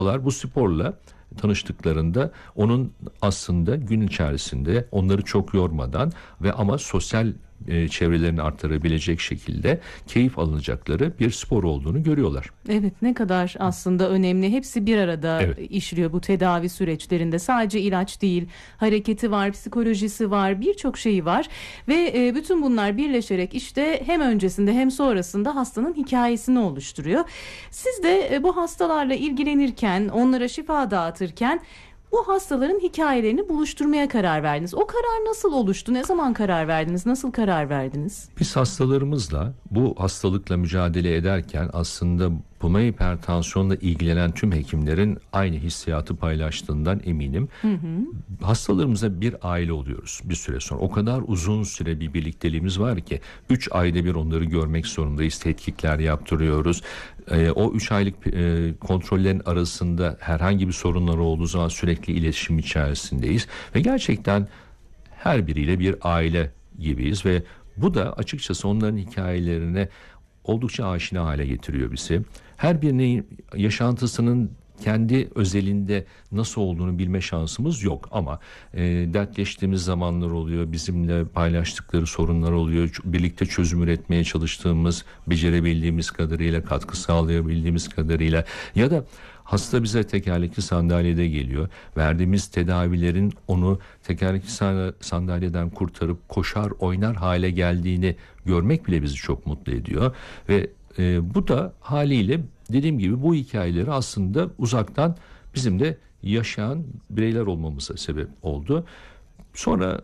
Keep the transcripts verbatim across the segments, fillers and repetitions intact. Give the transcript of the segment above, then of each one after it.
bu sporla tanıştıklarında onun aslında gün içerisinde onları çok yormadan ve ama sosyal e, çevrelerini artırabilecek şekilde keyif alınacakları bir spor olduğunu görüyorlar. Evet, ne kadar aslında önemli. Hepsi bir arada Evet. işliyor bu tedavi süreçlerinde. Sadece ilaç değil, hareketi var, psikolojisi var, birçok şeyi var ve e, bütün bunlar birleşerek işte hem öncesinde hem sonrasında hastanın hikayesini oluşturuyor. Siz de e, bu hastalarla ilgilenirken, onlara şifa dağıtırken bu hastaların hikayelerini buluşturmaya karar verdiniz. O karar nasıl oluştu? Ne zaman karar verdiniz? Nasıl karar verdiniz? Biz hastalarımızla bu hastalıkla mücadele ederken aslında pulmoner hipertansiyonla ilgilenen tüm hekimlerin aynı hissiyatı paylaştığından eminim. Hı hı. Hastalarımıza bir aile oluyoruz bir süre sonra. O kadar uzun süre bir birlikteliğimiz var ki üç ayda bir onları görmek zorundayız. Tetkikler yaptırıyoruz. E, o üç aylık e, kontrollerin arasında herhangi bir sorunları olduğu zaman sürekli iletişim içerisindeyiz. Ve gerçekten her biriyle bir aile gibiyiz ve bu da açıkçası onların hikayelerine oldukça aşina hale getiriyor bizi. Her birinin yaşantısının kendi özelinde nasıl olduğunu bilme şansımız yok ama e, dertleştiğimiz zamanlar oluyor, bizimle paylaştıkları sorunlar oluyor, birlikte çözüm üretmeye çalıştığımız, becerebildiğimiz kadarıyla, katkı sağlayabildiğimiz kadarıyla ya da hasta bize tekerlekli sandalyede geliyor. Verdiğimiz tedavilerin onu tekerlekli sandalyeden kurtarıp koşar, oynar hale geldiğini görmek bile bizi çok mutlu ediyor. Ve e, bu da haliyle dediğim gibi bu hikayeleri aslında uzaktan bizim de yaşayan bireyler olmamıza sebep oldu. Sonra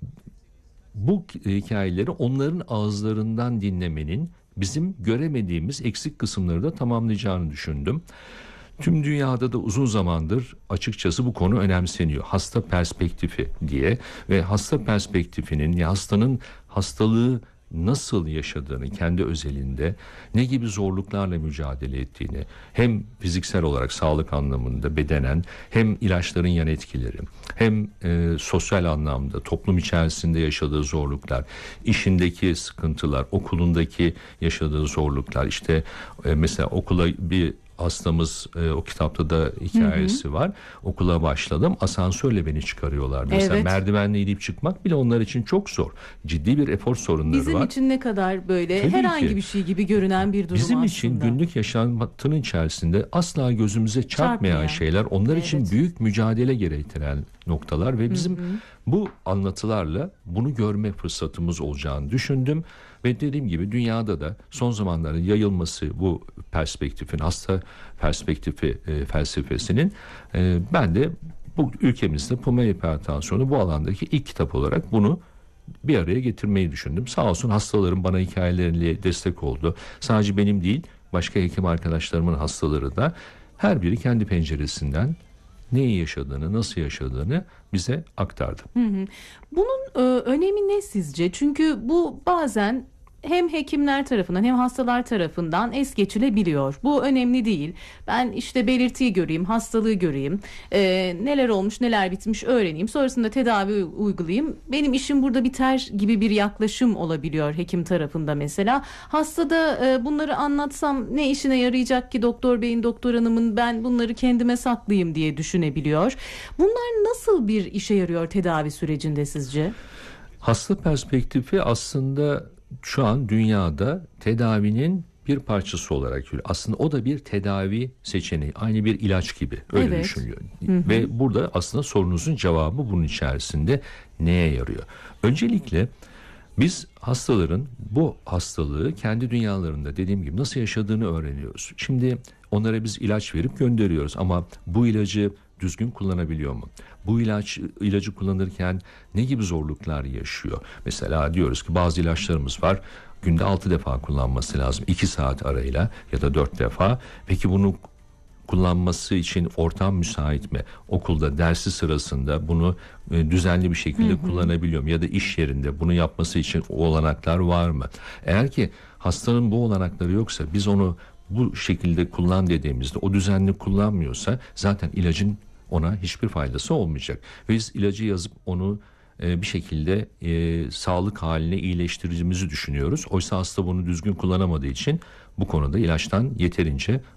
bu hikayeleri onların ağızlarından dinlemenin bizim göremediğimiz eksik kısımları da tamamlayacağını düşündüm. Tüm dünyada da uzun zamandır açıkçası bu konu önemseniyor. Hasta perspektifi diye ve hasta perspektifinin ya hastanın hastalığı nasıl yaşadığını kendi özelinde ne gibi zorluklarla mücadele ettiğini hem fiziksel olarak sağlık anlamında bedenen hem ilaçların yan etkileri hem e, sosyal anlamda toplum içerisinde yaşadığı zorluklar, işindeki sıkıntılar, okulundaki yaşadığı zorluklar işte e, mesela okula bir hastamız e, o kitapta da hikayesi hı hı. var. Okula başladım. Asansörle beni çıkarıyorlar. Mesela evet. merdivenle inip çıkmak bile onlar için çok zor. Ciddi bir efor sorunları Bizim var. Bizim için ne kadar böyle Tabii herhangi ki. bir şey gibi görünen bir durum Bizim aslında. için günlük yaşantının içerisinde asla gözümüze çarpmayan Çarpmayan. şeyler onlar evet. için büyük mücadele gerektiren noktalar ve bizim hı hı. bu anlatılarla bunu görme fırsatımız olacağını düşündüm. Ve dediğim gibi dünyada da son zamanlarda yayılması bu perspektifin, hasta perspektifi e, felsefesinin e, ben de bu ülkemizde pulmoner hipertansiyonu bu alandaki ilk kitap olarak bunu bir araya getirmeyi düşündüm. Sağ olsun hastalarım bana hikayeleriyle destek oldu. Sadece benim değil, başka hekim arkadaşlarımın hastaları da her biri kendi penceresinden neyi yaşadığını, nasıl yaşadığını bize aktardı. Hı hı. Bunun e, önemi ne sizce? Çünkü bu bazen hem hekimler tarafından hem hastalar tarafından es geçilebiliyor. Bu önemli değil. Ben işte belirtiyi göreyim, hastalığı göreyim, e, neler olmuş, neler bitmiş öğreneyim. Sonrasında tedavi uygulayayım. Benim işim burada biter gibi bir yaklaşım olabiliyor hekim tarafında mesela. Hastada e, bunları anlatsam ne işine yarayacak ki doktor beyin, doktor hanımın, ben bunları kendime saklayayım diye düşünebiliyor. Bunlar nasıl bir işe yarıyor tedavi sürecinde sizce? Hasta perspektifi aslında şu an dünyada tedavinin bir parçası olarak görüyor. Aslında o da bir tedavi seçeneği. Aynı bir ilaç gibi öyle evet. düşünülüyor. Hı hı. Ve burada aslında sorunuzun cevabı bunun içerisinde neye yarıyor? Öncelikle biz hastaların bu hastalığı kendi dünyalarında dediğim gibi nasıl yaşadığını öğreniyoruz. Şimdi onlara biz ilaç verip gönderiyoruz ama bu ilacı düzgün kullanabiliyor mu? Bu ilaç ilacı kullanırken ne gibi zorluklar yaşıyor? Mesela diyoruz ki bazı ilaçlarımız var. Günde altı defa kullanması lazım. iki saat arayla ya da dört defa. Peki bunu kullanması için ortam müsait mi? Okulda dersi sırasında bunu e, düzenli bir şekilde hı hı. kullanabiliyor mu? Ya da iş yerinde bunu yapması için olanaklar var mı? Eğer ki hastanın bu olanakları yoksa biz onu bu şekilde kullan dediğimizde o düzenli kullanmıyorsa zaten ilacın ona hiçbir faydası olmayacak. Ve biz ilacı yazıp onu e, bir şekilde e, sağlık haline iyileştireceğimizi düşünüyoruz. Oysa hasta bunu düzgün kullanamadığı için bu konuda ilaçtan yeterince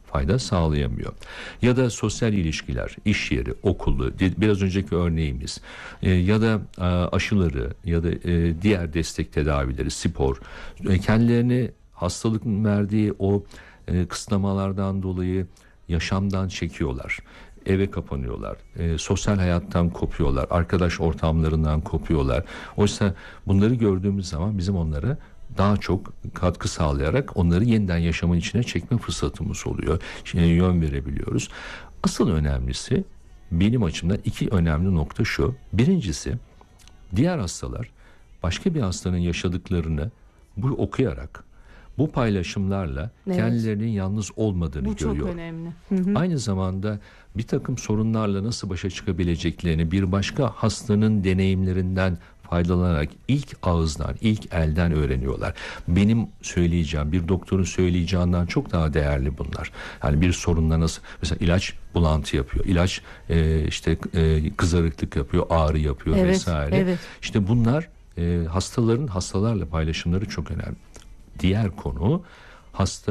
fayda sağlayamıyor. Ya da sosyal ilişkiler, iş yeri, okulu, biraz önceki örneğimiz e, ya da e, aşıları ya da e, diğer destek tedavileri, spor, e, kendilerini hastalıkın verdiği o e, kısıtlamalardan dolayı yaşamdan çekiyorlar. Eve kapanıyorlar, e, sosyal hayattan kopuyorlar, arkadaş ortamlarından kopuyorlar. Oysa bunları gördüğümüz zaman bizim onlara daha çok katkı sağlayarak onları yeniden yaşamın içine çekme fırsatımız oluyor. Şimdi yön verebiliyoruz. Asıl önemlisi benim açımdan iki önemli nokta şu. Birincisi, diğer hastalar başka bir hastanın yaşadıklarını bu okuyarak, bu paylaşımlarla evet. kendilerinin yalnız olmadığını bu görüyor. Bu çok önemli. Hı hı. Aynı zamanda bir takım sorunlarla nasıl başa çıkabileceklerini bir başka hastanın deneyimlerinden faydalanarak ilk ağızdan, ilk elden öğreniyorlar. Benim söyleyeceğim, bir doktorun söyleyeceğinden çok daha değerli bunlar. Yani bir sorunla nasıl, mesela ilaç bulantı yapıyor, ilaç e, işte e, kızarıklık yapıyor, ağrı yapıyor evet, vesaire. Evet. İşte bunlar e, hastaların hastalarla paylaşımları çok önemli. Diğer konu, hasta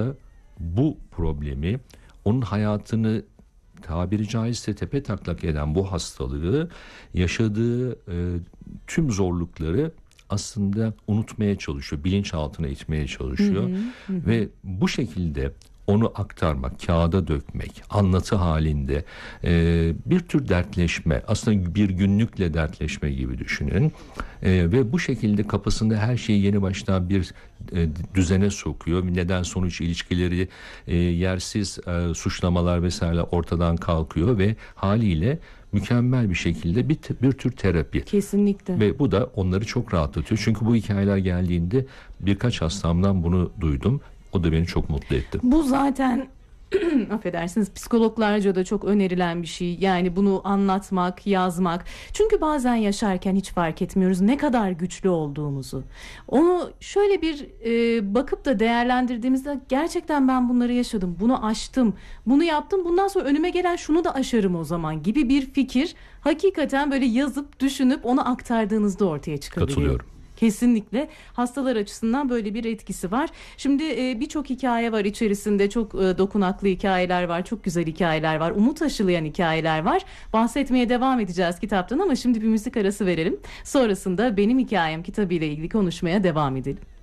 bu problemi, onun hayatını tabiri caizse tepe taklak eden bu hastalığı, yaşadığı e, tüm zorlukları aslında unutmaya çalışıyor, bilinçaltına itmeye çalışıyor. Hı hı, hı. Ve bu şekilde onu aktarmak, kağıda dökmek, anlatı halinde e, bir tür dertleşme, aslında bir günlükle dertleşme gibi düşünün. E, ve bu şekilde kafasında her şeyi yeni baştan bir e, düzene sokuyor. Neden sonuç ilişkileri, e, yersiz e, suçlamalar vesaire ortadan kalkıyor ve haliyle mükemmel bir şekilde bir, bir tür terapi. Kesinlikle. Ve bu da onları çok rahatlatıyor. Çünkü bu hikayeler geldiğinde birkaç hastamdan bunu duydum. O da beni çok mutlu etti. Bu zaten affedersiniz, psikologlarca da çok önerilen bir şey. Yani bunu anlatmak, yazmak. Çünkü bazen yaşarken hiç fark etmiyoruz ne kadar güçlü olduğumuzu. Onu şöyle bir e, bakıp da değerlendirdiğimizde gerçekten ben bunları yaşadım, bunu aştım, bunu yaptım. Bundan sonra önüme gelen şunu da aşarım o zaman gibi bir fikir hakikaten böyle yazıp düşünüp onu aktardığınızda ortaya çıkabiliyor. Katılıyorum. Kesinlikle hastalar açısından böyle bir etkisi var. Şimdi e, birçok hikaye var içerisinde, çok e, dokunaklı hikayeler var, çok güzel hikayeler var, umut aşılayan hikayeler var. Bahsetmeye devam edeceğiz kitaptan ama şimdi bir müzik arası verelim. Sonrasında Benim Hikayem kitabıyla ilgili konuşmaya devam edelim.